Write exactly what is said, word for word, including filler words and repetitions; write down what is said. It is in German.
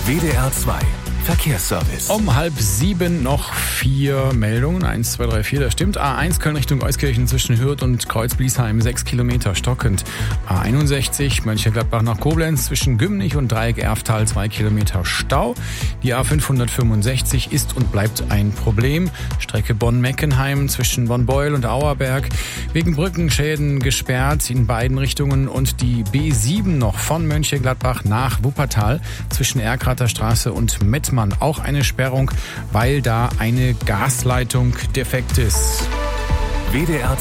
W D R zwei Verkehrsservice. Um halb sieben noch vier Meldungen. Eins, zwei, drei, vier, das stimmt. A eins Köln Richtung Euskirchen zwischen Hürth und Kreuz-Bliesheim, sechs Kilometer stockend. A einundsechzig Mönchengladbach nach Koblenz zwischen Gümnich und Dreieck-Erftal, zwei Kilometer Stau. Die A fünfhundertfünfundsechzig ist und bleibt ein Problem. Strecke Bonn-Meckenheim zwischen Bonn-Beuel und Auerberg wegen Brückenschäden gesperrt in beiden Richtungen. Und die B sieben noch von Mönchengladbach nach Wuppertal zwischen Erkrater Straße und Mettmann. Auch eine Sperrung, weil da eine Gasleitung defekt ist. W D R